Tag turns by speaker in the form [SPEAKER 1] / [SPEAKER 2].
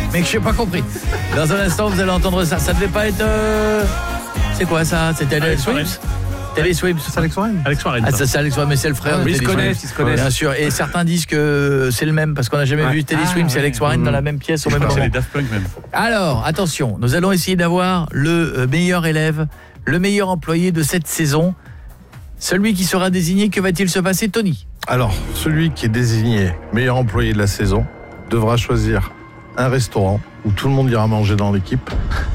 [SPEAKER 1] Mais que je n'ai pas compris. Dans un instant, vous allez entendre ça. Ça devait pas être... C'est quoi ça? C'était Alex Swims? Télé Swims.
[SPEAKER 2] C'est Alex Warren.
[SPEAKER 3] Alex Warren.
[SPEAKER 1] Ah, ça, c'est Alex Warren, mais c'est le frère de
[SPEAKER 2] mais ils
[SPEAKER 1] Teddy
[SPEAKER 2] se
[SPEAKER 1] Swims.
[SPEAKER 2] connaissent.
[SPEAKER 1] Bien sûr. Et certains disent que c'est le même, parce qu'on n'a jamais vu Teddy Swims et Alex Warren dans la même pièce au même
[SPEAKER 3] C'est
[SPEAKER 1] moment.
[SPEAKER 3] les Daft Punk même.
[SPEAKER 1] Alors, attention, nous allons essayer d'avoir le meilleur élève, le meilleur employé de cette saison. Celui qui sera désigné, que va-t-il se passer, Tony?
[SPEAKER 4] Alors, celui qui est désigné meilleur employé de la saison devra choisir un restaurant où tout le monde ira manger dans l'équipe